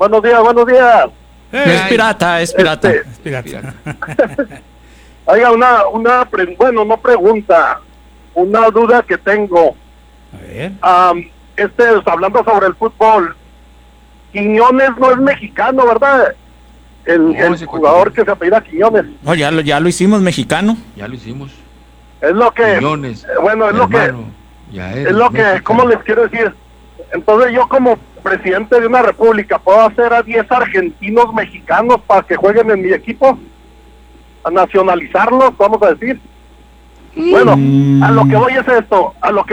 Buenos días, buenos días. Es pirata, es pirata. Es pirata. Oiga, bueno, no pregunta, una duda que tengo. A ver. Hablando sobre el fútbol, Quiñones no es mexicano, ¿verdad? El jugador que se apellida Quiñones. No, ya lo hicimos mexicano. Ya lo hicimos. Es lo que, Quiñones, bueno, es hermano, es lo que, ¿cómo les quiero decir? Entonces yo como presidente de una república, ¿puedo hacer a 10 argentinos mexicanos para que jueguen en mi equipo? A nacionalizarlos, vamos a decir. Bueno, a lo que voy es esto.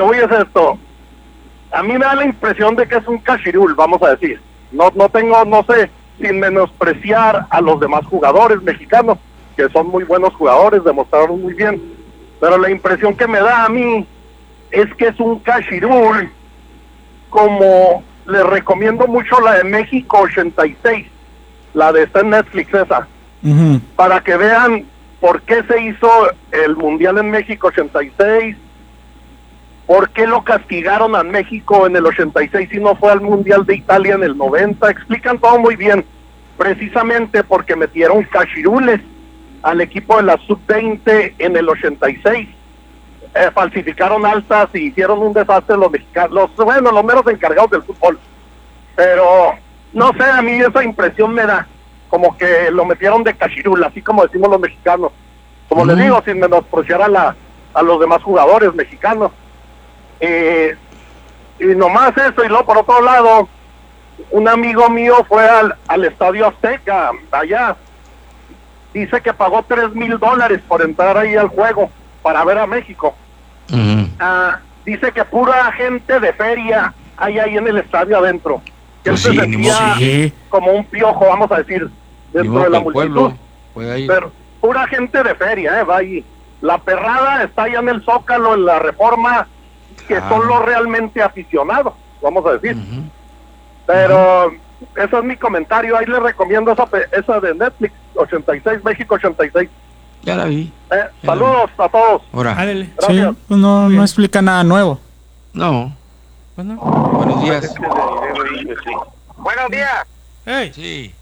A mí me da la impresión de que es un cachirul, vamos a decir. No sé, sin menospreciar a los demás jugadores mexicanos, que son muy buenos jugadores, demostraron muy bien. Pero la impresión que me da a mí es que es un cachirul, como les recomiendo mucho la de México 86, la de esta Netflix esa, para que vean por qué se hizo el Mundial en México 86, por qué lo castigaron a México en el 86 y no fue al Mundial de Italia en el 90, explican todo muy bien, precisamente porque metieron cachirules al equipo de la sub-20 en el 86, falsificaron altas y hicieron un desastre los mexicanos, los meros encargados del fútbol, pero no sé, a mí esa impresión me da, como que lo metieron de cachirul, así como decimos los mexicanos, como les digo, sin menospreciar a los demás jugadores mexicanos, y nomás eso, y luego por otro lado, un amigo mío fue al Estadio Azteca, allá, dice que pagó $3,000 por entrar ahí al juego, para ver a México. Dice que pura gente de feria hay ahí en el estadio adentro, que él se sentía como un piojo, vamos a decir, dentro de la multitud, pero pura gente de feria, va ahí. La perrada está allá en el Zócalo, en la Reforma, que son los realmente aficionados, vamos a decir. Pero ese es mi comentario, ahí les recomiendo esa de Netflix, 86, México 86. Ya la vi. Saludos a todos. Ándale. Gracias. Sí, pues no explica nada nuevo. No. Bueno. Buenos días. Buenos días. Hey. Sí.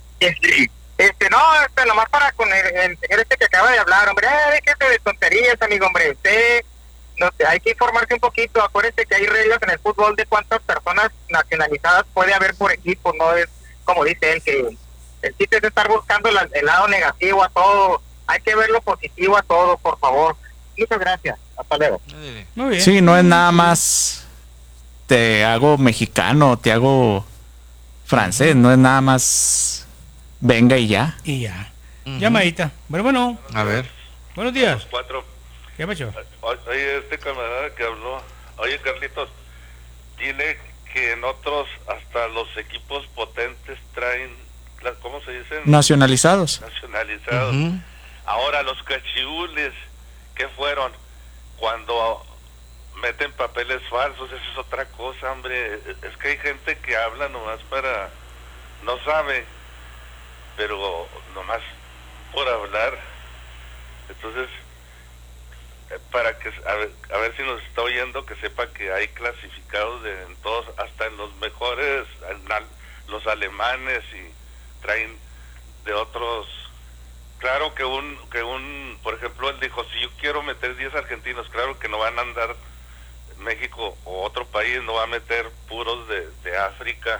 Nomás para con el señor que acaba de hablar, hombre, déjese de tonterías, amigo, hombre, hay que informarse un poquito, acuérdense que hay reglas en el fútbol de cuántas personas nacionalizadas puede haber por equipo, no es como dice él, que el chiste es estar buscando el lado negativo a todo, hay que ver lo positivo a todo, por favor. Muchas gracias, hasta luego. Muy bien. Sí, no es nada más te hago mexicano, te hago francés, no es nada más venga y ya. Y ya. Llamadita. Bueno. A ver. Buenos días. 4. ¿Qué pasó? Oye, este camarada que habló, oye, Carlitos, dile que en otros, hasta los equipos potentes traen, ¿cómo se dice? Nacionalizados. Nacionalizados. Ahora, los cachirules, ¿qué fueron? Cuando meten papeles falsos, eso es otra cosa, hombre. Es que hay gente que habla nomás no sabe, pero nomás por hablar. Entonces, para que a ver si nos está oyendo, que sepa que hay clasificados en todos, hasta en los mejores, los alemanes, y traen de otros. Claro que por ejemplo, él dijo, si yo quiero meter 10 argentinos, claro que no van a andar México o otro país, no va a meter puros de África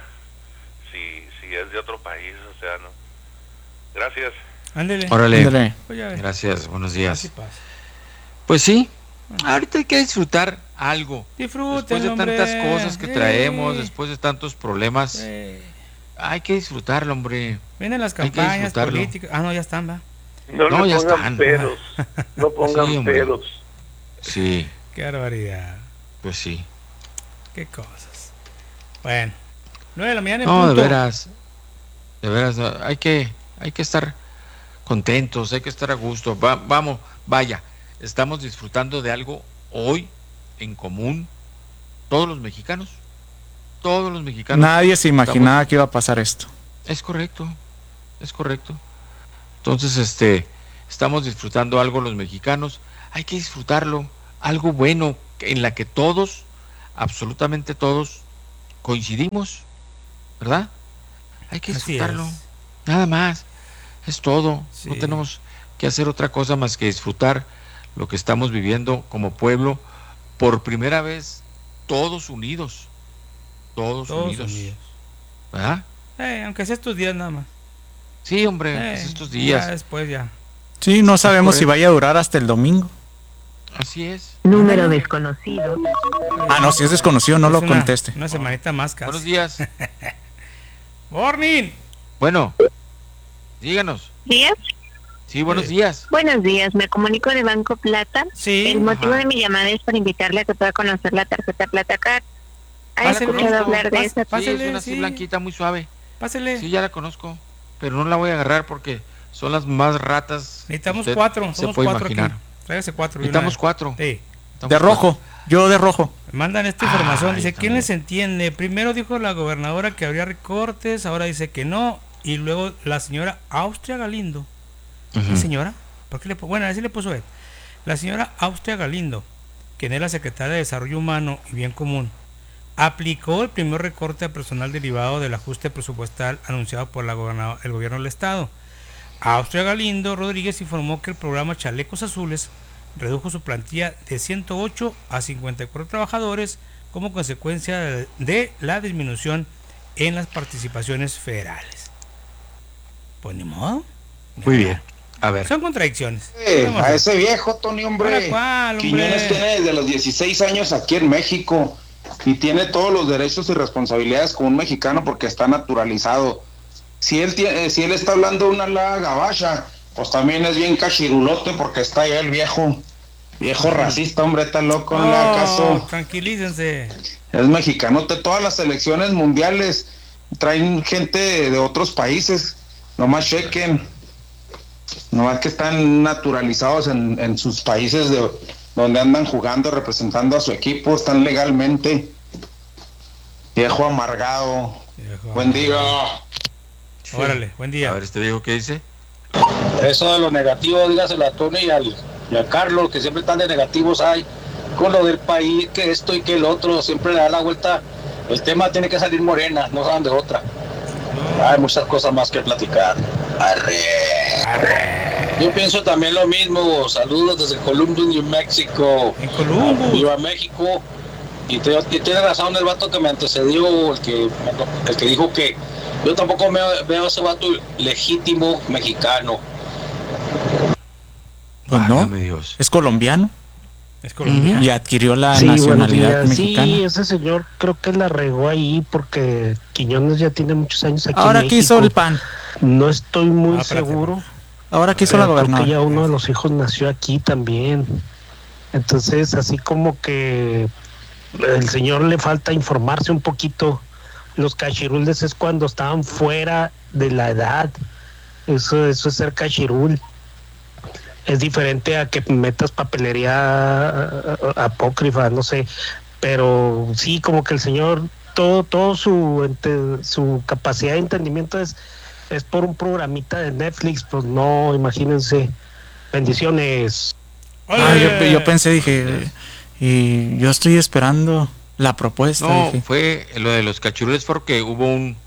si es de otro país, o sea, no. Gracias. Ándele. Órale. Pues ya ves. Gracias, buenos Así días. pasa. Pues sí, ahorita hay que disfrutar algo. Disfruten, después de hombre. tantas cosas que traemos, después de tantos problemas, hay que disfrutarlo, hombre. Vienen las Hay que campañas disfrutarlo. políticas. No, ya están, va. No, le ya pongan están. peros, no pongan Sí, hombre. peros. Sí, Qué barbaridad. pues sí. Qué cosas. Bueno. 9 de la mañana en No, punto. de veras, hay que estar contentos, hay que estar a gusto. Vaya, estamos disfrutando de algo hoy en común, todos los mexicanos. Nadie se imaginaba que iba a pasar esto. Es correcto. Entonces, estamos disfrutando algo los mexicanos, hay que disfrutarlo, algo bueno en la que todos, absolutamente todos, coincidimos, ¿verdad? Hay que Así disfrutarlo. es. Nada más. Es todo. Sí. No tenemos que hacer otra cosa más que disfrutar lo que estamos viviendo como pueblo por primera vez, todos unidos. Todos unidos. ¿Verdad? Aunque sea estos días nada más. Sí, hombre, pues estos días. Ya después ya. Sí, no sabemos si correcto. vaya a durar hasta el domingo. Así es. Número desconocido. No, si es desconocido, no Es lo una- conteste. Una semanita más casi. Buenos días. Morning. Bueno, díganos. ¿Días? Sí, buenos días. Buenos días, me comunico de Banco Plata. Sí. El motivo Ajá. de mi llamada es para invitarle a que pueda conocer la tarjeta Plata Card. ¿Ha Pásale, escuchado hablar de pas- esa? Sí, Pásele, es una así sí. blanquita, muy suave. Pásele. Sí, ya la conozco. Pero no la voy a agarrar porque son las más ratas. que Necesitamos usted 4. se Somos puede 4 imaginar. aquí. Tráigase 4. Necesitamos 4. Sí. De rojo, yo de rojo. Me mandan esta información. Ay, Dice, ¿quién también. les entiende? Primero dijo la gobernadora que habría recortes, ahora dice que no. Y luego la señora Austria Galindo. ¿Qué señora? ¿Por qué bueno, así le puso él. La señora Austria Galindo, quien es la secretaria de Desarrollo Humano y Bien Común, aplicó el primer recorte a personal derivado del ajuste presupuestal anunciado por el gobierno del estado. Austria Galindo Rodríguez informó que el programa Chalecos Azules redujo su plantilla de 108 a 54 trabajadores como consecuencia de la disminución en las participaciones federales. Pues ni modo. Muy bien. A ver. Son contradicciones. A ese viejo, Tony, hombre. ¿Cuál, hombre? Quiñones tiene desde los 16 años aquí en México y tiene todos los derechos y responsabilidades como un mexicano porque está naturalizado. Si él está hablando una la gabacha, pues también es bien cachirulote porque está allá el viejo racista, hombre, está loco, no le haga caso. Tranquilícense. Es mexicanote, todas las selecciones mundiales traen gente de otros países, nomás chequen. Nomás que están naturalizados en sus países donde andan jugando, representando a su equipo, están legalmente. Viejo amargado. Buen día. Órale, buen día. A ver, este viejo, ¿qué dice? Eso de lo negativo, dígaselo a Tony y a Carlos, que siempre están de negativos hay con lo del país, que esto y que el otro, siempre le da la vuelta. El tema tiene que salir morena, no saben de otra. Hay muchas cosas más que platicar. Arre. Yo pienso también lo mismo. Saludos desde Columbus, New Mexico. En Columbus. Viva México. Y tiene razón el vato que me antecedió, el que dijo que yo tampoco veo a ese vato legítimo mexicano. Pues no, Válgame Dios. es colombiano Es colombiano. y adquirió la Sí, buenos nacionalidad días. mexicana. Sí, ese señor creo que la regó ahí porque Quiñones ya tiene muchos años aquí Ahora en que hizo México. el PAN, No estoy muy espérate, seguro. ahora que hizo la pero creo que gobernadora. ya uno de los hijos nació aquí también. Entonces, así como que el señor le falta informarse un poquito. Los cachirules es cuando estaban fuera de la edad. Eso es ser cachirul. Es diferente a que metas papelería apócrifa, no sé. Pero sí, como que el señor, todo su capacidad de entendimiento es por un programita de Netflix. Pues no, imagínense. Bendiciones. Yo pensé, dije, y yo estoy esperando la propuesta. No, dije. fue lo de los cachirules porque hubo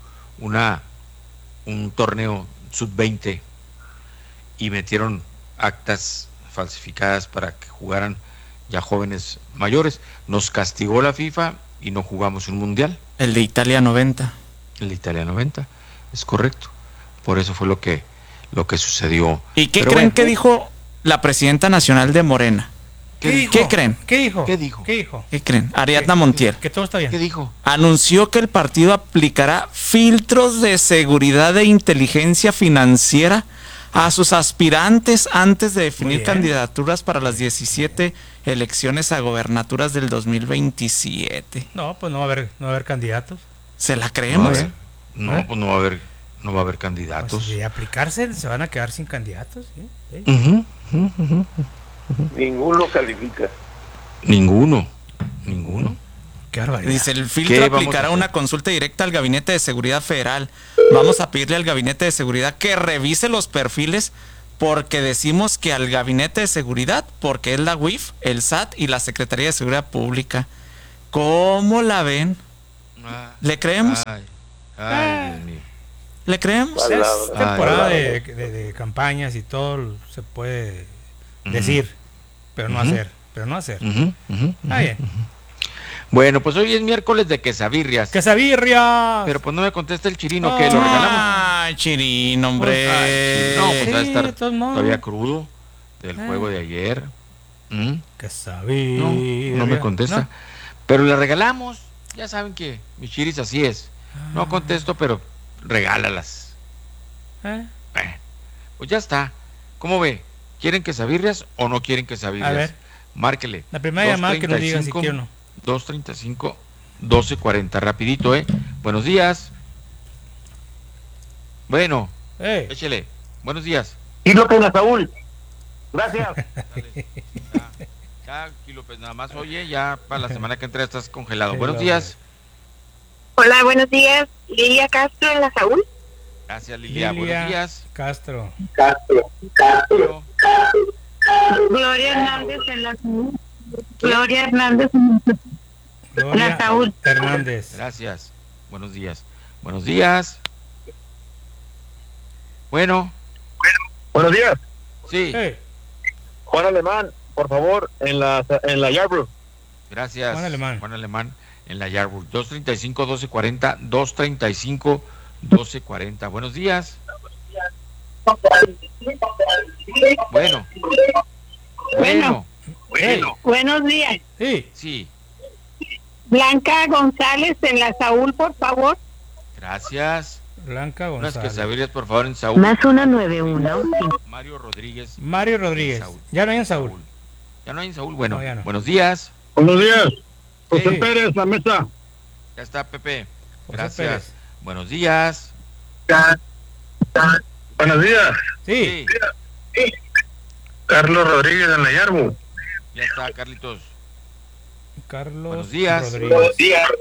un torneo sub-20 y metieron actas falsificadas para que jugaran ya jóvenes mayores. Nos castigó la FIFA y no jugamos un mundial. El de Italia 90. El de Italia 90, es correcto. Por eso fue lo que sucedió. ¿Y qué Pero creen bueno, que dijo la presidenta nacional de Morena? ¿Qué creen? ¿Qué dijo? ¿Qué dijo? ¿Qué dijo? ¿Qué creen? Ariadna Montiel Que todo está bien. ¿Qué dijo? anunció que el partido aplicará filtros de seguridad e inteligencia financiera a sus aspirantes antes de definir bien. candidaturas para las 17 elecciones a gobernaturas del 2027. No, pues no va a haber candidatos. ¿Se la No va a creemos? haber, pues no va a haber candidatos. Pues de aplicarse se van a quedar sin candidatos. ¿Sí? ¿Sí? Ujú. Ninguno califica. Ninguno. Qué barbaridad. Dice, el ¿Qué filtro vamos a aplicará hacer? una consulta directa al Gabinete de Seguridad Federal. Vamos a pedirle al Gabinete de Seguridad que revise los perfiles porque decimos que al Gabinete de Seguridad, porque es la UIF, el SAT y la Secretaría de Seguridad Pública. ¿Cómo la ven? ¿Le creemos? Ay, Dios mío. ¿Le creemos? Es temporada de campañas y todo se puede decir, pero no hacer. Está bien. Bueno, pues hoy es miércoles de quesabirrias. ¡Quesabirrias! Pero pues no me contesta el Chirino, que lo regalamos. Ay, Chirino, hombre. No, pues va a Sí, estar de todos modos. todavía crudo del juego de ayer. Quesabirrias. No me contesta. ¿No? Pero le regalamos. Ya saben que mi Chiris así es. No contesto, pero regálalas. Bueno, pues ya está. ¿Cómo ve? ¿Quieren quesabirrias o no quieren quesabirrias? A ver. Márquele. La primera llamada que nos diga si quiere o no. 235-1240. Rapidito, Buenos días. Bueno. Échele. Buenos días. Y López la Saúl. Gracias. Dale. Ya, López, nada más, oye, ya para la semana que entra estás congelado. Buenos días. Hola, buenos días. Lilia Castro en la Saúl. Gracias, Lilia. Buenos días. Castro. Gloria Hernández en la Saúl. Gloria Hernández en la Saúl. Hernández. Gracias. Buenos días. Buenos días. Bueno. Buenos días. Sí. Juan Alemán, por favor, en la Yarbrough. Gracias. Juan Alemán en la Yarbrough. 235-1240. 235-1240. Buenos días. Bueno. Buenos días. Sí. Blanca González en la Saúl, por favor. Gracias. Blanca González. Unas quesabirrias, por favor, en Saúl. Más 191. Mario Rodríguez. Ya no hay en Saúl. Ya no hay en Saúl. Bueno, No, ya no. Buenos días. Buenos días. José Sí. Pérez, la mesa. Ya está, Pepe. José Gracias. Pérez. Buenos días. Buenos días. Sí. Carlos Rodríguez en la Yarbrough. Ya está, Carlitos. Carlos Buenos días. Rodríguez.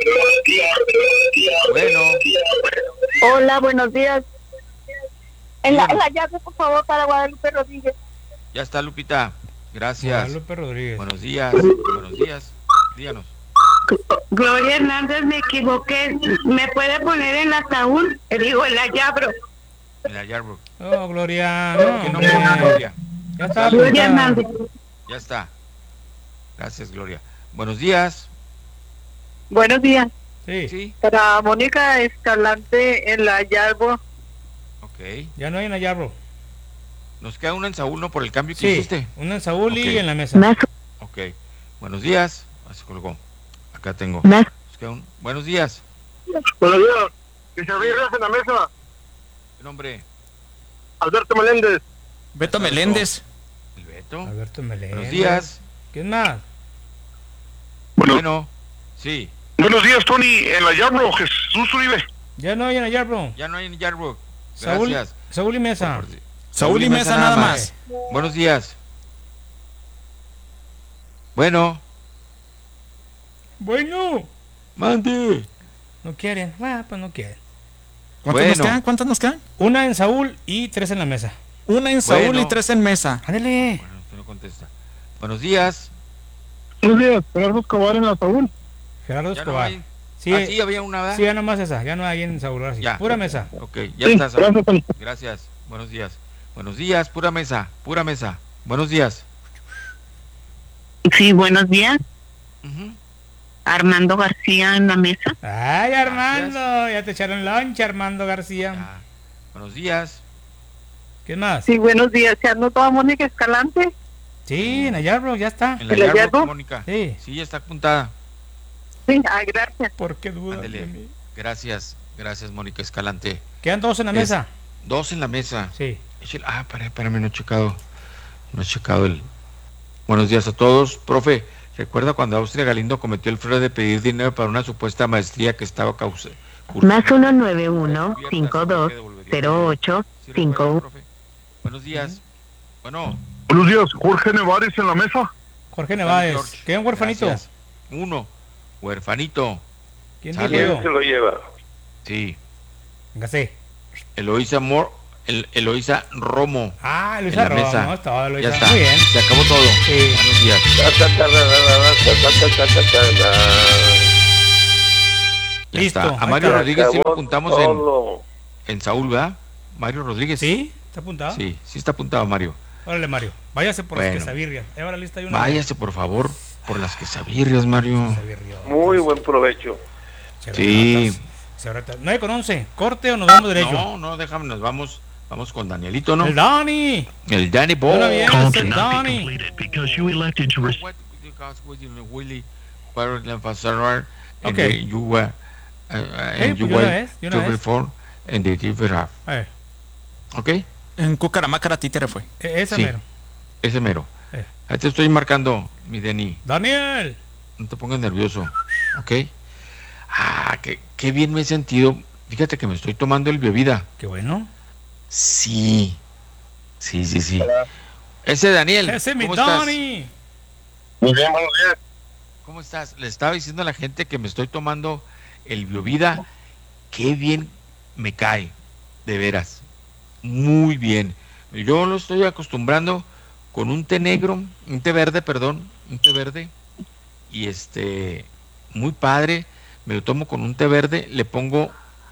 Bueno. Hola, buenos días. En la llave, por favor, para Guadalupe Rodríguez. Ya está, Lupita. Gracias. Guadalupe Rodríguez. Buenos días. Buenos días. Díganos. Gloria Hernández, me equivoqué. ¿Me puede poner en la Saúl? Digo, en la Yarbrough. En la Yarbrough. Oh, Gloria. No, ¿Qué hombre. nombre es Gloria? Ya está. Gloria apuntada. Hernández. Ya está. Gracias, Gloria. Buenos días. Buenos días. Sí. Para Mónica Escalante en la Yarbrough. Ok. Ya no hay en la Yarbrough. Nos queda una en Saúl, ¿no? Por el cambio que Sí, hiciste. una en Saúl Ok. y en la mesa. Ok. Buenos días. Ah, se colgó. Acá tengo. Más. Nos queda buenos días. Buenos días. Quesabirrias en la mesa. ¿Qué nombre? Alberto Meléndez. Beto Meléndez. El Beto. Alberto Meléndez. Buenos días. ¿Quién más? Bueno. Sí. Buenos días, Tony, en la Yarbrough. Jesús Uribe. Ya no hay en la Yarbrough. Ya no hay en Yarbrough. Saúl, Gracias. Saúl y Mesa. Saúl y Mesa nada más. Buenos días. Bueno. Mande. No quieren. Bueno, pues no quieren. ¿Cuántas nos quedan? Una en Saúl y 3 en la mesa. Una en Saúl y 3 en mesa. Ándale. Bueno, usted no contesta. Buenos días. Buenos días. Gerardo Escobar en la Saúl. Gerardo Ya no Escobar. hay. Sí, Ah, sí, había una, ¿verdad? sí, ya nomás esa. Ya no hay en Saúl. Ahora sí. Ya. Pura mesa. Ok, ya Sí, está, Saúl. gracias, Tony. Gracias. Buenos días. Buenos días, pura mesa. Pura mesa. Buenos días. Sí, buenos días. Ujú. Armando García en la mesa. Ay, Armando. Ya te echaron loncha, Armando García. Ya. Buenos días. ¿Qué más? Sí, buenos días. ¿Se anotó a Mónica Escalante? Sí, en la Yarbrough ya está. En la ¿En la Yarbrough, Yarbrough? Mónica. Sí. Sí, ya está apuntada. Sí, gracias. ¿Por qué dudas Ándele. de mí? Gracias. Gracias, Mónica Escalante. Quedan 2 en la mesa. 2 en la mesa. Sí. Espérame, no he checado. No he checado el. Buenos días a todos. Profe, ¿recuerda cuando Austria Galindo cometió el fraude de pedir dinero para una supuesta maestría que estaba causando? Más 191-5208-51. Buenos días. Bueno. Buenos días. Jorge Nevares en la mesa. Jorge Nevades. George. ¿Queda un huerfanito? Gracias. Uno. Huerfanito. ¿Quién Sale. dijo yo? Se lo lleva. Sí. Véngase. Eloísa Eloísa Romo. Ah, en Luisa la mesa. Romo. Todo, Luisa. Ya está. Muy bien. Se acabó todo. Sí. Buenos días. Ya Listo, está. A ahí Mario está. Rodríguez sí lo apuntamos en. en Saúl, ¿verdad? Mario Rodríguez. ¿Sí? ¿Está apuntado? Sí, sí está apuntado, Mario. Órale, Mario, váyase por las quesabirrias. Ahora lista hay una. Váyase, por favor, por las quesabirrias, Mario. Muy buen provecho. Sí. 9:11, ¿corte o nos vamos derecho? No, déjame, nos vamos con Danielito, ¿no? ¡El Dani! El Danny Boy. El Dani. Okay. You were before and the river. ¿Ok? En Cucaramácara Títere fue. Ese sí, mero. Ese mero. Ahí te estoy marcando, mi Dani. Daniel. No te pongas nervioso, ¿ok? Qué bien me he sentido. Fíjate que me estoy tomando el bebida. Qué bueno. Sí. Ese Daniel. Ese mi ¿cómo Dani. estás? Muy bien, buenos días. ¿Cómo estás? Le estaba diciendo a la gente que me estoy tomando el Biovida. Qué bien me cae, de veras. Muy bien. Yo lo estoy acostumbrando con un té negro, un té verde, y muy padre. Me lo tomo con un té verde, le pongo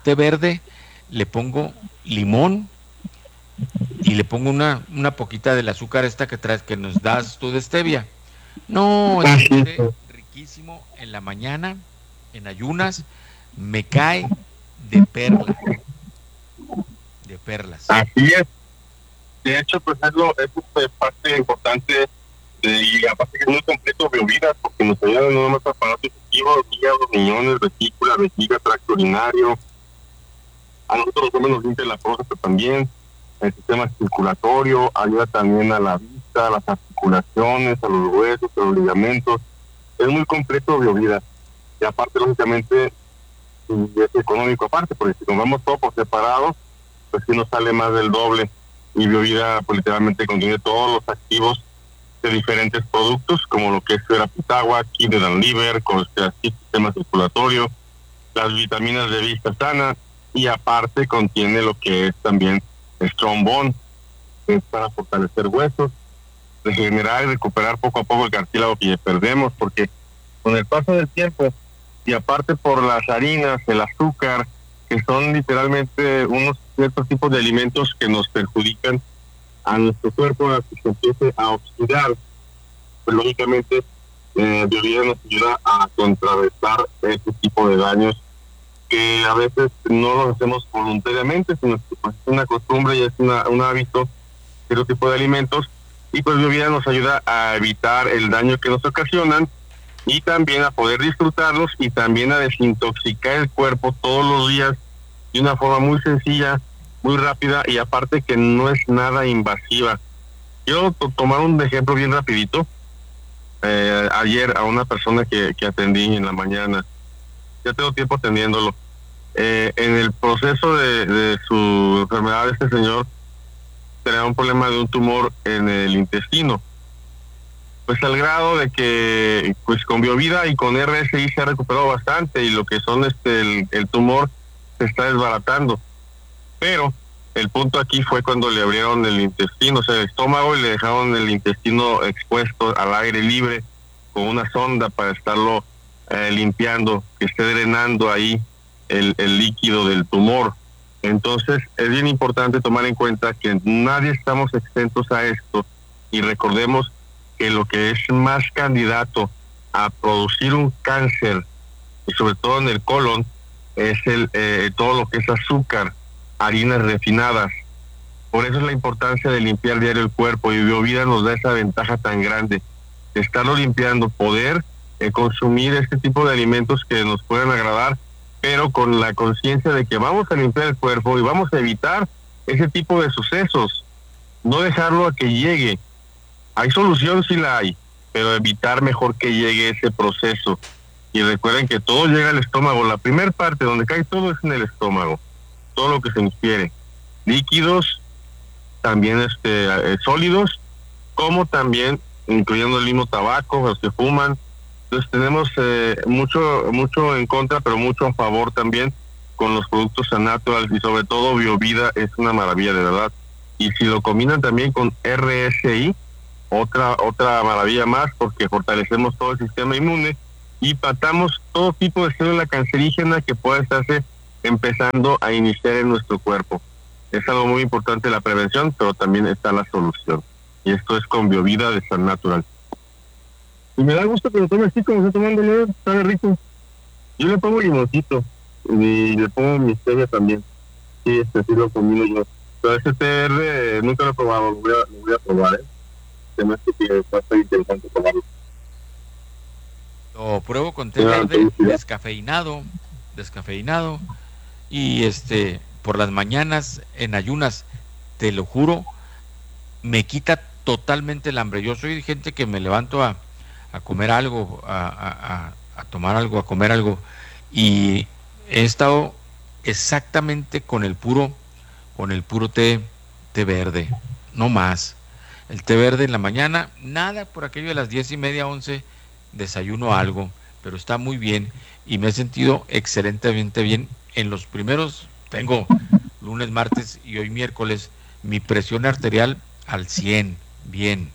limón y le pongo una poquita del azúcar esta que traes, que nos das tú de stevia. No, es un té riquísimo en la mañana, en ayunas, me cae de perlas. Así es. De hecho, pues es parte importante y aparte que es muy completo Biovida, porque nos ayuda no nomás a aparato digestivo, hígado, riñones, vesícula, vejiga, tracto urinario. A nosotros los hombres nos limpia la próstata también, el sistema circulatorio, ayuda también a la vista, a las articulaciones, a los huesos, a los ligamentos. Es muy completo Biovida. Y aparte, lógicamente, es económico aparte, porque si compramos todo por separado, pues sí nos sale más del doble. Y Biovida, pues literalmente contiene todos los activos de diferentes productos, como lo que es Pitagua, Kidney and Liver, sistema circulatorio, las vitaminas de vista sana, y aparte contiene lo que es también Strong Bone, que es para fortalecer huesos, regenerar y recuperar poco a poco el cartílago que ya perdemos, porque con el paso del tiempo, y aparte por las harinas, el azúcar, que son literalmente unos ciertos tipos de alimentos que nos perjudican a nuestro cuerpo a que se empiece a oxidar, pues lógicamente Biovida nos ayuda a contrarrestar ese tipo de daños que a veces no lo hacemos voluntariamente, sino que pues, es una costumbre y es un hábito, cierto tipo de alimentos, y pues Biovida nos ayuda a evitar el daño que nos ocasionan y también a poder disfrutarlos y también a desintoxicar el cuerpo todos los días de una forma muy sencilla, muy rápida y aparte que no es nada invasiva. Quiero tomar un ejemplo bien rapidito. Ayer a una persona que atendí en la mañana, ya tengo tiempo atendiéndolo, en el proceso de su enfermedad, este señor tenía un problema de un tumor en el intestino, pues al grado de que pues con Biovida y con RSI se ha recuperado bastante y lo que son el tumor se está desbaratando, pero el punto aquí fue cuando le abrieron el intestino, o sea, el estómago, y le dejaron el intestino expuesto al aire libre con una sonda para estarlo limpiando, que esté drenando ahí el líquido del tumor. Entonces es bien importante tomar en cuenta que nadie estamos exentos a esto y recordemos que lo que es más candidato a producir un cáncer y sobre todo en el colon es todo lo que es azúcar, harinas refinadas. Por eso es la importancia de limpiar diario el cuerpo, y Biovida nos da esa ventaja tan grande de estarlo limpiando, poder consumir este tipo de alimentos que nos puedan agradar, pero con la conciencia de que vamos a limpiar el cuerpo y vamos a evitar ese tipo de sucesos, no dejarlo a que llegue. Hay solución, sí la hay, pero evitar mejor que llegue ese proceso. Y recuerden que todo llega al estómago, la primera parte donde cae todo es en el estómago, todo lo que se ingiere, líquidos, también sólidos, como también incluyendo el mismo tabaco, los que fuman. Entonces tenemos mucho en contra, pero mucho a favor también con los productos naturales, y sobre todo Biovida es una maravilla de verdad. Y si lo combinan también con RSI, otra maravilla más, porque fortalecemos todo el sistema inmune y matamos todo tipo de célula cancerígena que pueda estarse empezando a iniciar en nuestro cuerpo. Es algo muy importante la prevención, pero también está la solución. Y esto es con Biovida de San Natural. Y me da gusto que lo tome así como está tomando, ¿no? Sabe rico. Yo le pongo limoncito y le pongo mi stevia también. Sí, sí lo combino yo. Pero ese té verde nunca lo he probado, lo voy a probar, ¿eh? Se me hace que va a ser interesante probarlo. Lo pruebo con té verde descafeinado, y por las mañanas en ayunas, te lo juro, me quita totalmente el hambre. Yo soy gente que me levanto a comer algo, a tomar algo, a comer algo, y he estado exactamente con el puro té verde, no más. El té verde en la mañana, nada por aquello de las 10:30, 11, desayuno algo, pero está muy bien y me he sentido excelentemente bien. En los primeros, tengo lunes, martes y hoy miércoles, mi presión arterial al 100, bien.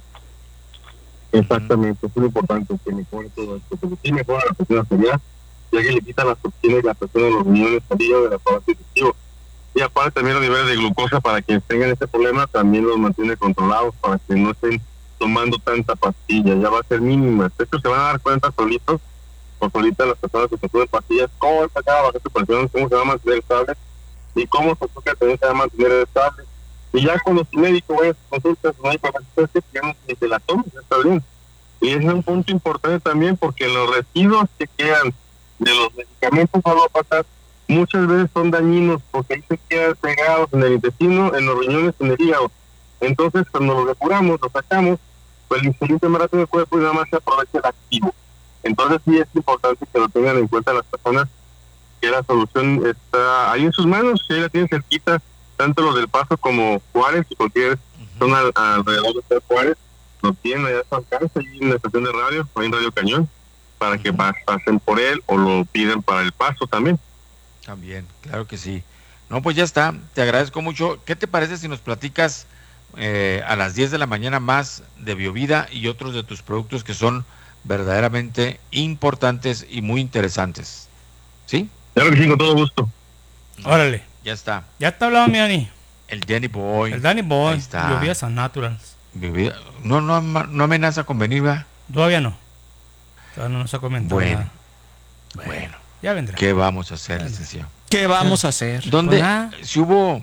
Exactamente, es muy importante que mejore todo esto, porque sí mejora la presión arterial, ya que le quita las toxinas y la presión de los riñones al hígado del aparato digestivo. Y aparte también los niveles de glucosa, para quienes tengan este problema, también los mantiene controlados, para que no estén tomando tanta pastilla, ya va a ser mínima. De hecho, se van a dar cuenta solitas las personas que consumen pastillas, cómo está cada baja su presión, cómo se va a mantener estable, y cómo su azúcar también se va a mantener estable. Y ya cuando su médico vaya a su consulta, su médico va a decir que se la tome, ya está bien. Y ese es un punto importante también, porque los residuos que quedan de los medicamentos alópatas muchas veces son dañinos, porque ahí se quedan pegados en el intestino, en los riñones, en el hígado. Entonces, cuando los depuramos, los sacamos, pues el insulina más rápido del cuerpo y nada más se aprovecha el activo. Entonces sí es importante que lo tengan en cuenta las personas, que la solución está ahí en sus manos, que ahí la tienen cerquita, tanto los del Paso como Juárez, y cualquier zona alrededor de Juárez, lo tienen allá a su alcance, ahí en la estación de radio, o en Radio Cañón, para que pasen por él o lo piden para El Paso también. También, claro que sí. No, pues ya está, te agradezco mucho. ¿Qué te parece si nos platicas a las 10 de la mañana más de Biovida y otros de tus productos que son verdaderamente importantes y muy interesantes? ¿Sí? Claro que sí, con todo gusto. Órale. Ya está. Ya está hablado, mi Dani. El Danny Boy. El Danny Boy. Ahí está. Biovida San Naturals. Biovida. No amenaza con venir, ¿va? Todavía no. Todavía no nos ha comentado nada. Bueno. Ya vendrá. ¿Qué vamos a hacer, licenciado? ¿Qué vamos a hacer? ¿Dónde? Si hubo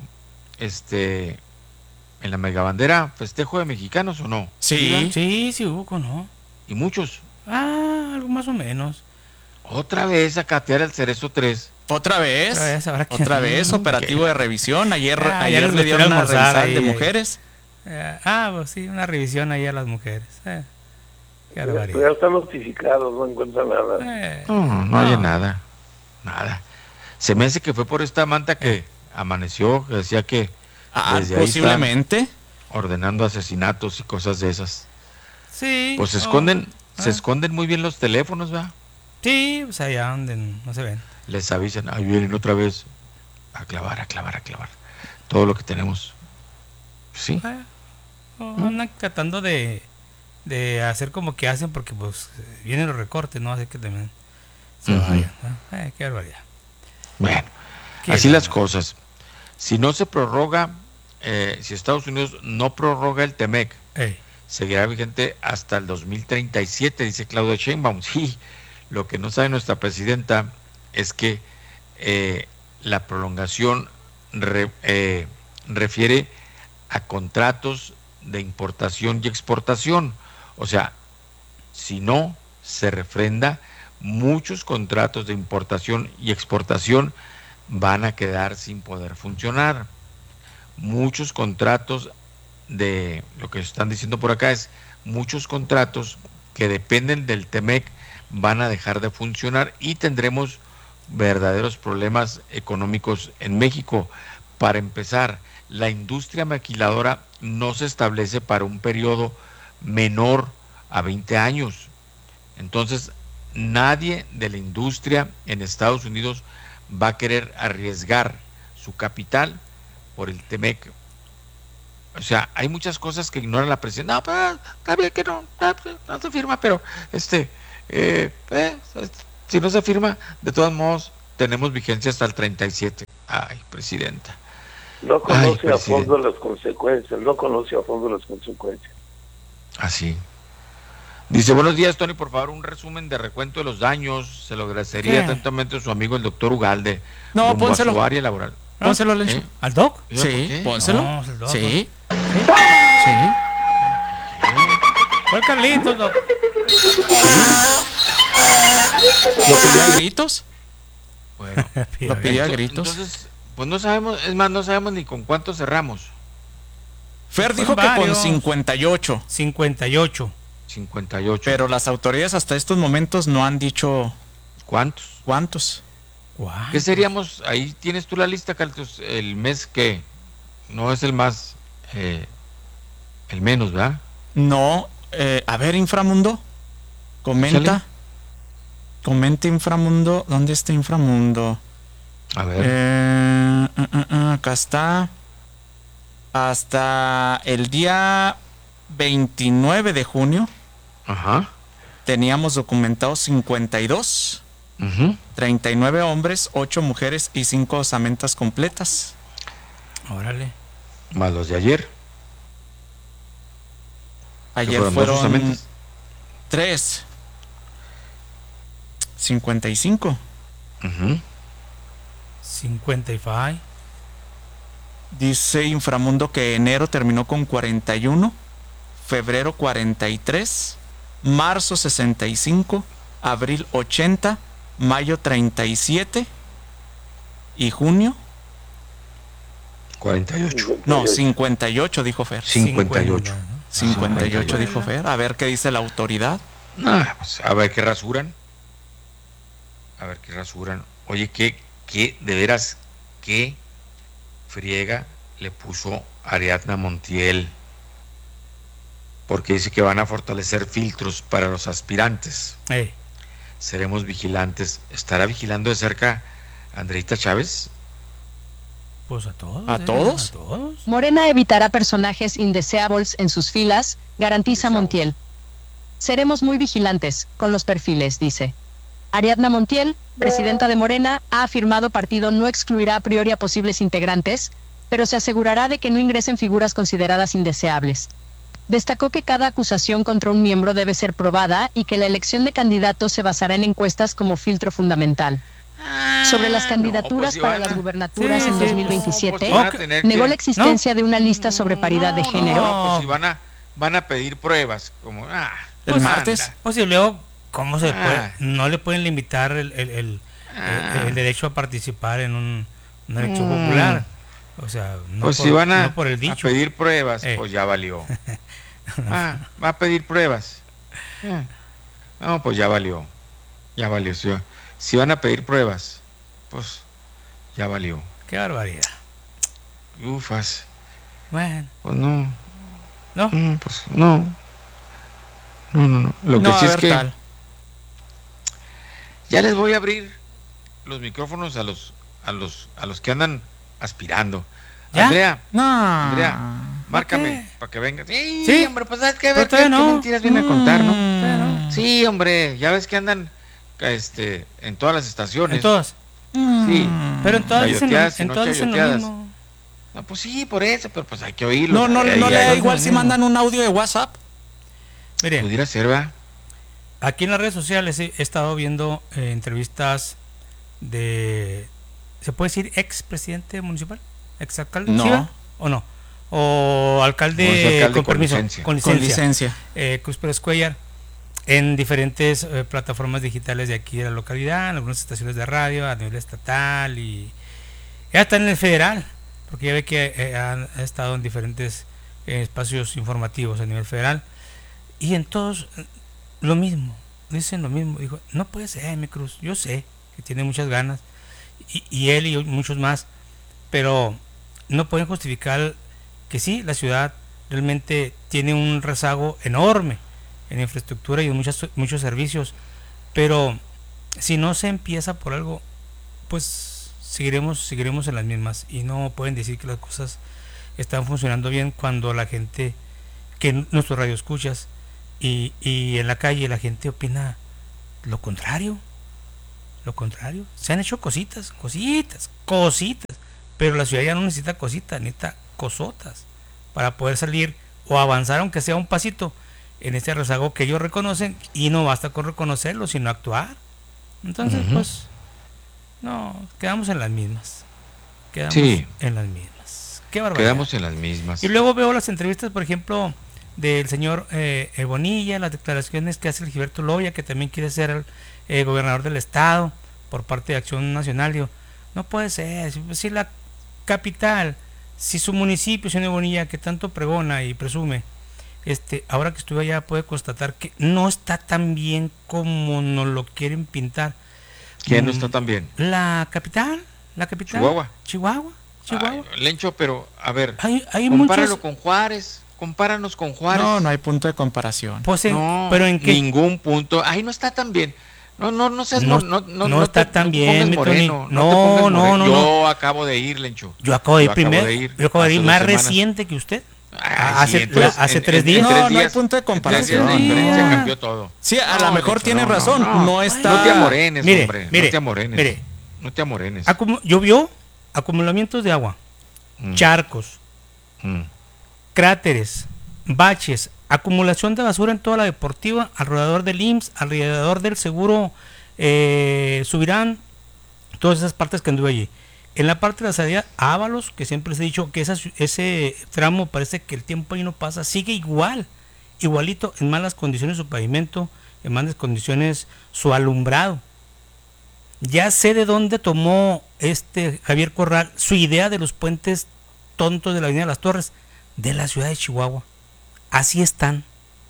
en la megabandera festejo de mexicanos o no? Sí hubo, ¿no? ¿Y muchos? Algo más o menos. Otra vez a catear el Cerezo 3. ¿Otra vez? Otra vez, operativo de revisión. Ayer les le dieron una revisada ahí, de mujeres. Pues sí, una revisión ahí a las mujeres. Qué barbaridad. Ya están notificados, no encuentran nada. No hay nada. Se me hace que fue por esta manta que amaneció, que decía que desde posiblemente ahí ordenando asesinatos y cosas de esas. Sí. Pues se esconden muy bien los teléfonos, ¿va? Sí, pues allá donde no se ven. Les avisan, ahí vienen otra vez a clavar todo lo que tenemos. Sí. Andan tratando de hacer como que hacen, porque pues vienen los recortes, ¿no? Así que también se vayan, ¿no? Qué barbaridad. Bueno, así las cosas. Si no se prorroga, si Estados Unidos no prorroga el TEMEC, seguirá vigente hasta el 2037, dice Claudia Sheinbaum. Sí, lo que no sabe nuestra presidenta es que la prolongación refiere a contratos de importación y exportación. O sea, si no se refrenda, muchos contratos de importación y exportación van a quedar sin poder funcionar. Muchos contratos de, lo que están diciendo por acá es, muchos contratos que dependen del TEMEC van a dejar de funcionar y tendremos verdaderos problemas económicos en México. Para empezar, la industria maquiladora no se establece para un periodo menor a 20 años. Entonces, nadie de la industria en Estados Unidos va a querer arriesgar su capital por el TEMEC. O sea, hay muchas cosas que ignora la presidencia. No, pero está bien que no se firma, pero si no se firma, de todos modos tenemos vigencia hasta el 37. Ay, presidenta. No conoce a fondo las consecuencias, no conoce a fondo las consecuencias. Así. Dice, buenos días, Tony, por favor, un resumen de recuento de los daños. Se lo agradecería atentamente a su amigo el doctor Ugalde. No, pónselo. A su área laboral. Pónselo, Lencho. ¿Al doc? Sí, pónselo. No, el doc. Sí. Sí. Fue Carlitos, doc. ¿Lo pidió a gritos? Bueno, lo pidió a gritos. Entonces, pues no sabemos, es más, no sabemos ni con cuánto cerramos. Fer dijo que con 58. 58. Pero las autoridades hasta estos momentos no han dicho cuántos. ¿Qué seríamos? Ahí tienes tú la lista, Carlos. El mes que no es el más, el menos, ¿verdad? No, a ver, Inframundo, comenta. Comenta Inframundo, ¿dónde está Inframundo? A ver. Acá está. Hasta el día 29 de junio. Ajá. Teníamos documentados 52. 39 hombres, 8 mujeres y 5 osamentas completas. Órale. Más los de ayer. Ayer fueron 3. 55. 55. Dice Inframundo que enero terminó con 41, febrero 43, marzo 65, abril 80, mayo 37 y junio 48. No, 58 dijo Fer. 58 dijo Fer. A ver qué dice la autoridad. Pues a ver qué rasuran. Oye, qué de veras, qué friega le puso Ariadna Montiel, porque dice que van a fortalecer filtros para los aspirantes. Seremos vigilantes. ¿Estará vigilando de cerca Andreita Chávez? Pues a todos. ¿A todos? Morena evitará personajes indeseables en sus filas, garantiza Montiel. Seremos muy vigilantes con los perfiles, dice. Ariadna Montiel, presidenta de Morena, ha afirmado partido no excluirá a priori a posibles integrantes, pero se asegurará de que no ingresen figuras consideradas indeseables. Destacó que cada acusación contra un miembro debe ser probada y que la elección de candidatos se basará en encuestas como filtro fundamental. Sobre las candidaturas para las gubernaturas en 2027, negó la existencia de una lista sobre paridad de género. Pues si van a pedir pruebas, como el martes. Pues si luego, ¿cómo se puede? No le pueden limitar el derecho a participar en una elección popular. O sea, no, pues por, si van no por el dicho. A pedir pruebas, pues ya valió. Va a pedir pruebas. No, pues ya valió. Ya valió. Si van a pedir pruebas, pues ya valió. Qué barbaridad. Ufas. Bueno. Pues no. ¿No? Pues no. No. Lo que sí es que ya les voy a abrir los micrófonos a los que andan aspirando. ¿Ya? Andrea, márcame para que vengas. Sí, hombre, pues sabes que a ver qué mentiras viene a contar, ¿no? Sí, hombre, ya ves que andan en todas las estaciones. ¿En todas? Sí. Pero en todas dicen lo mismo. No, pues sí, por eso, pero pues hay que oírlo. No le da igual si mandan un audio de WhatsApp. Miren, pudiera ser, ¿verdad? Aquí en las redes sociales he estado viendo entrevistas de, ¿se puede decir expresidente municipal? ¿Exalcalde? No. ¿Sí, o no? O alcalde con permiso, con licencia. Cruz Pérez Cuellar, en diferentes plataformas digitales de aquí de la localidad, en algunas estaciones de radio a nivel estatal y ya está en el federal, porque ya ve que ha estado en diferentes espacios informativos a nivel federal y en todos lo mismo, dicen lo mismo. Dijo, no puede ser, mi Cruz, yo sé que tiene muchas ganas y él y muchos más, pero no pueden justificar que sí, la ciudad realmente tiene un rezago enorme en infraestructura y en muchos servicios, pero si no se empieza por algo, pues seguiremos en las mismas y no pueden decir que las cosas están funcionando bien cuando la gente, que nuestros radioescuchas y en la calle la gente opina lo contrario. Lo contrario, se han hecho cositas, pero la ciudad ya no necesita cositas, necesita cosotas para poder salir o avanzar, aunque sea un pasito, en este rezago que ellos reconocen, y no basta con reconocerlo, sino actuar. Entonces, pues, no, quedamos en las mismas. Qué barbaridad. Quedamos en las mismas. Y luego veo las entrevistas, por ejemplo, del señor Bonilla, las declaraciones que hace el Gilberto Loya, que también quiere ser el gobernador del estado por parte de Acción Nacional. Digo, no puede ser, si la capital, si su municipio, señor Bonilla, que tanto pregona y presume, ahora que estuve allá puede constatar que no está tan bien como nos lo quieren pintar. ¿Quién no está tan bien? La capital. Chihuahua. Ay, Lencho, pero a ver, hay compáralo con Juárez. Compáranos con Juárez. No hay punto de comparación. Pues no, pero en qué ningún punto. Ahí no está tan bien. No seas no está tan bien, moreno. No. Yo acabo de ir, Lencho. Yo acabo de ir primero. Yo acabo de ir más reciente que usted. Hace 3 días. No hay punto de comparación. Cambió todo. Sí, a lo mejor tiene razón. No está. No te amorenes, hombre. No te amorenes. Llovió, acumulamientos de agua, charcos, cráteres, baches, acumulación de basura en toda la deportiva, alrededor del IMSS, alrededor del seguro Subirán, todas esas partes que anduve allí. En la parte de la salida Ábalos, que siempre les he dicho que ese tramo parece que el tiempo ahí no pasa, sigue igualito, en malas condiciones su pavimento, en malas condiciones su alumbrado. Ya sé de dónde tomó Javier Corral su idea de los puentes tontos de la Avenida de las Torres, de la ciudad de Chihuahua. Así están.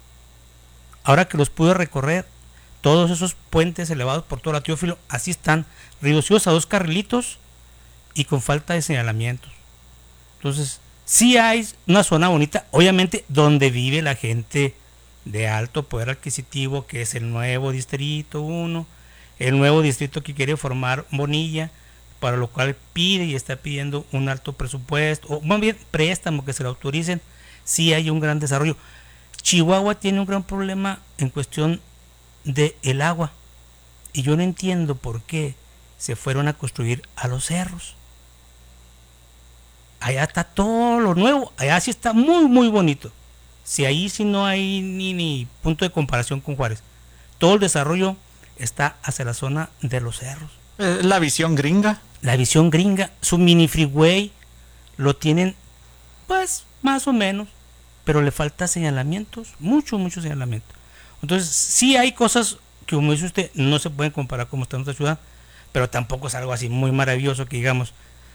Ahora que los pude recorrer, todos esos puentes elevados por toda la Teófilo, así están, reducidos a 2 carrilitos y con falta de señalamientos. Entonces, sí hay una zona bonita, obviamente, donde vive la gente de alto poder adquisitivo, que es el nuevo Distrito 1, el nuevo distrito que quiere formar Bonilla, para lo cual pide y está pidiendo un alto presupuesto, o más bien préstamo que se lo autoricen. Sí hay un gran desarrollo. Chihuahua tiene un gran problema en cuestión de el agua, y yo no entiendo por qué se fueron a construir a los cerros. Allá está todo lo nuevo, allá sí está muy muy bonito. Si ahí sí no hay ni punto de comparación con Juárez. Todo el desarrollo está hacia la zona de los cerros. La visión gringa. Su mini freeway lo tienen, pues, más o menos, pero le falta señalamientos, mucho señalamiento. Entonces, sí hay cosas que, como dice usted, no se pueden comparar como está en nuestra ciudad, pero tampoco es algo así muy maravilloso que digamos,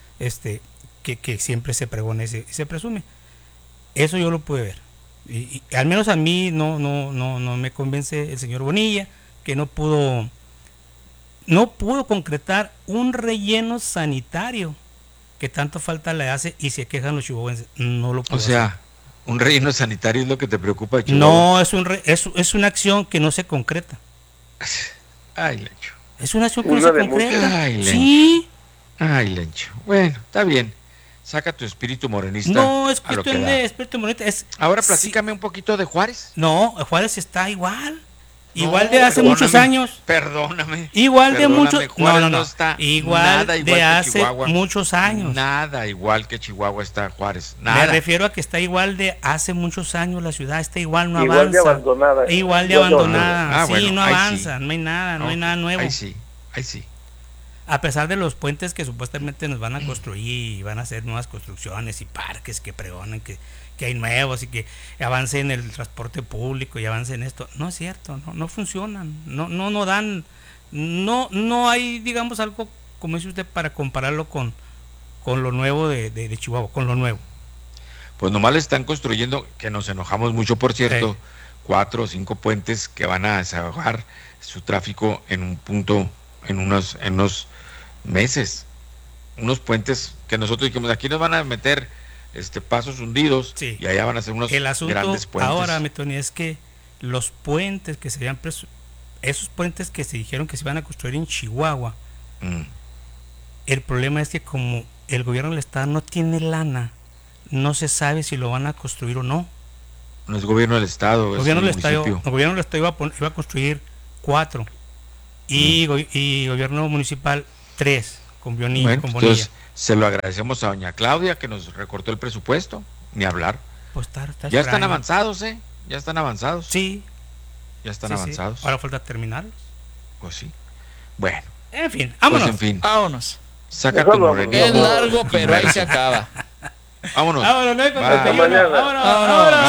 que siempre se pregona y se presume. Eso yo lo pude ver. Y al menos a mí no me convence el señor Bonilla, que no pudo concretar un relleno sanitario que tanto falta le hace, y se quejan los chihuahuenses. No lo pudo hacer. ¿Un relleno sanitario es lo que te preocupa de Chihuahua? No, es una acción que no se concreta. Ay, Lencho. Es una acción que no se concreta. Ay, Lencho. Sí. Ay, Lencho. Bueno, está bien. Saca tu espíritu morenista. No, es cuestión de espíritu morenista. Ahora platícame un poquito de Juárez. No, Juárez está igual. Igual de hace muchos años. Perdóname. Igual de muchos. No está igual de hace muchos años. Nada igual que Chihuahua está Juárez. Nada. Me refiero a que está igual de hace muchos años. La ciudad está igual, no igual avanza. Igual de abandonada. Sí, bueno, no avanza. Sí. No hay nada, no hay nada nuevo. Ahí sí. A pesar de los puentes que supuestamente nos van a construir y van a hacer nuevas construcciones y parques que pregonan que hay nuevos y que avancen el transporte público y avancen esto, no es cierto, no funcionan, no dan, no hay, digamos, algo, como dice usted, para compararlo con lo nuevo de Chihuahua, con lo nuevo. Pues nomás le están construyendo, que nos enojamos mucho, por cierto, 4 o 5 puentes que van a desahogar su tráfico en un punto, en unos meses, unos puentes que nosotros dijimos, aquí nos van a meter pasos hundidos, y allá van a ser unos grandes puentes. Ahora, Tony, es que los puentes que se habían esos puentes que se dijeron que se iban a construir en Chihuahua, el problema es que como el gobierno del estado no tiene lana, no se sabe si lo van a construir o no. No es gobierno del estado, el gobierno del estado iba a construir 4, y gobierno municipal 3 con Bonilla. Bueno, entonces se lo agradecemos a doña Claudia que nos recortó el presupuesto, ni hablar. Pues está ya están avanzados, ya están avanzados. Sí. Ya están avanzados. Sí. Ahora falta terminarlos. Pues sí. Bueno. En fin, vámonos. Pues en fin. Vámonos. Saca tu morenito. Es largo, pero ahí se acaba. Vámonos. Vámonos, no hay Hasta mañana. Vámonos.